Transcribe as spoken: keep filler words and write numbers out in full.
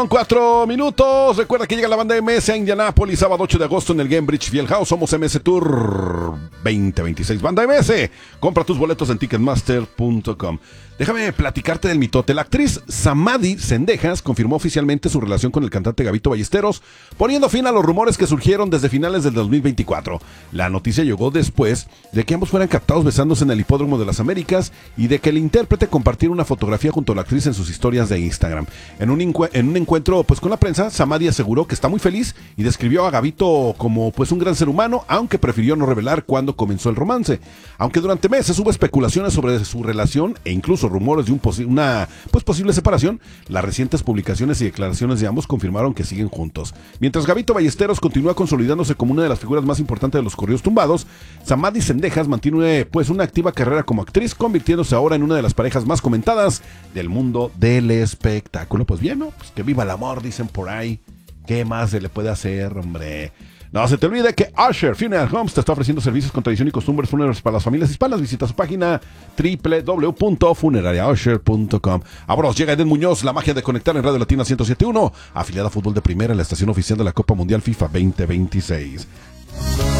Cuatro minutos. Recuerda que llega la banda M S a Indianápolis, sábado ocho de agosto en el Gainbridge Fieldhouse. Somos M S Tour veinte veintiséis. Banda M S. Compra tus boletos en ticketmaster punto com. Déjame platicarte del mitote. La actriz Samadhi Sendejas confirmó oficialmente su relación con el cantante Gabito Ballesteros, poniendo fin a los rumores que surgieron desde finales del dos mil veinticuatro. La noticia llegó después de que ambos fueran captados besándose en el Hipódromo de las Américas y de que el intérprete compartiera una fotografía junto a la actriz en sus historias de Instagram. En un, encu- en un encuentro pues, con la prensa, Samadhi aseguró que está muy feliz y describió a Gabito como pues, un gran ser humano, aunque prefirió no revelar cuándo comenzó el romance. Aunque durante meses hubo especulaciones sobre su relación e incluso rumores de un posi- una pues, posible separación, las recientes publicaciones y declaraciones de ambos confirmaron que siguen juntos. Mientras Gabito Ballesteros continúa consolidándose como una de las figuras más importantes de los corridos tumbados, Samadhi Sendejas mantiene pues, una activa carrera como actriz, convirtiéndose ahora en una de las parejas más comentadas del mundo del espectáculo. Pues bien, ¿no? Pues que viva el amor, dicen por ahí. ¿Qué más se le puede hacer, hombre? No se te olvide que Usher Funeral Homes te está ofreciendo servicios con tradición y costumbres funerarias para las familias hispanas. Visita su página doble u doble u doble u punto funeraria usher punto com. Ahora llega Eden Muñoz, la magia de conectar en Radio Latina ciento siete punto uno, afiliada a Fútbol de Primera en la estación oficial de la Copa Mundial FIFA veinte veintiséis.